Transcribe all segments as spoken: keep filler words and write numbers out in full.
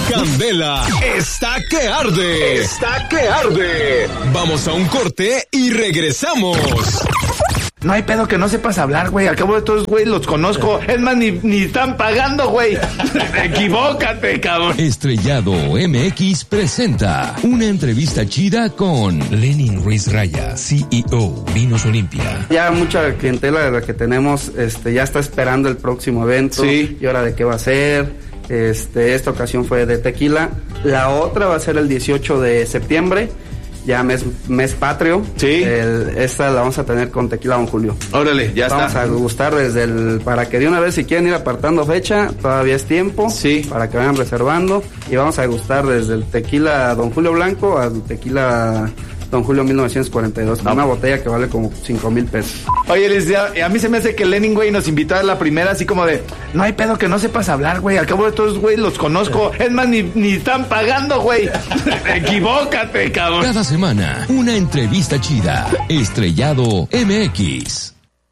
Candela está que arde. Está que arde. Vamos a un corte y regresamos. No hay pedo que no sepas hablar, güey. Al cabo de todos, güey, los conozco. Es más, ni, ni están pagando, güey. Equivócate, cabrón. Estrellado M X presenta una entrevista chida con Lenin Ruiz Raya, C E O, Vinos Olimpia. Ya mucha clientela de la que tenemos este, ya está esperando el próximo evento. Sí. Y ahora de qué va a ser. Este, esta ocasión fue de tequila. La otra va a ser el dieciocho de septiembre. Ya mes, mes patrio. Sí. El, esta la vamos a tener con tequila Don Julio. Órale, ya vamos está. Vamos a gustar desde el... Para que de una vez, si quieren ir apartando fecha, todavía es tiempo. Sí. Para que vayan reservando. Y vamos a gustar desde el tequila Don Julio Blanco al tequila Don Julio mil novecientos cuarenta y dos. No. Una botella que vale como cinco mil pesos. Oye, Liz, ya, a mí se me hace que Lenin, güey, nos invitó a la primera así como de... No hay pedo que no sepas hablar, güey. Al cabo de todos, güey, los conozco. Es más, ni, ni están pagando, güey. Equivócate, cabrón. Cada semana, una entrevista chida. Estrellado M X.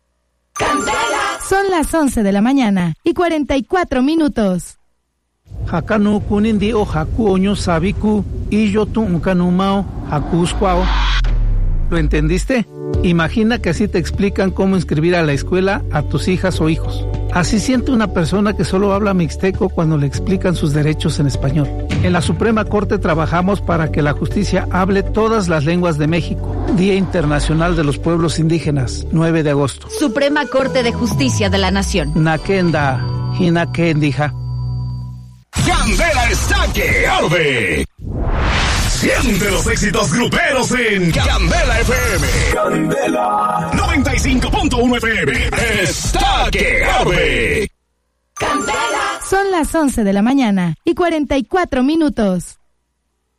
Son las once de la mañana y cuarenta y cuatro minutos. Hakanu kunindi o haku oño sabiku y yo tu unkanumao hakusquao. ¿Lo entendiste? Imagina que así te explican cómo inscribir a la escuela a tus hijas o hijos. Así siente una persona que solo habla mixteco cuando le explican sus derechos en español. En la Suprema Corte trabajamos para que la justicia hable todas las lenguas de México. Día Internacional de los Pueblos Indígenas, nueve de agosto. Suprema Corte de Justicia de la Nación. Nakenda, hinakendija. Candela está que arde. Siente los éxitos gruperos en Candela F M. Candela noventa y cinco punto uno F M. Está que arde. Son las once de la mañana y cuarenta y cuatro minutos.